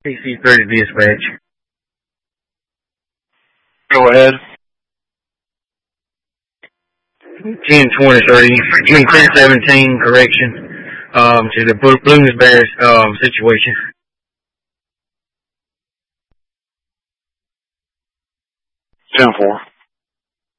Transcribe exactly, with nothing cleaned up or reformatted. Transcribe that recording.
P C thirty dispatch. Go ahead. ten twenty thirty. I mean ten seventeen, correction. Um, to the Bloomsbury um, situation. ten four.